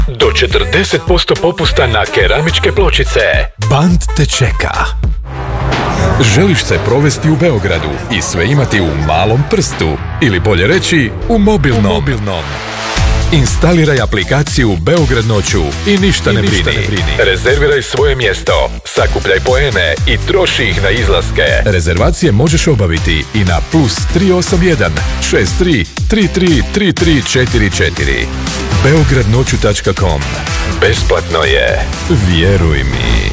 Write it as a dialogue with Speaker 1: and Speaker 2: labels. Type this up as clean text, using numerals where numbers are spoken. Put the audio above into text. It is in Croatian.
Speaker 1: Do 40% popusta na keramičke pločice. Band te čeka. Želiš se provesti u Beogradu i sve imati u malom prstu, ili bolje reći u mobilnom. Instaliraj aplikaciju Beograd noću i ništa ne brini. Rezerviraj svoje mjesto, sakupljaj poene i troši ih na izlaske. Rezervacije možeš obaviti i na +381 63 33 3344. beogradnoću.com. Besplatno je. Vjeruj mi.